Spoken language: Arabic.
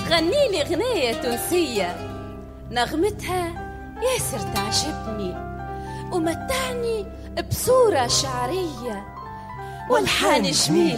غني لي غنية تونسية نغمتها ياسر تعجبني ومتعني بصورة شعرية والحان جميل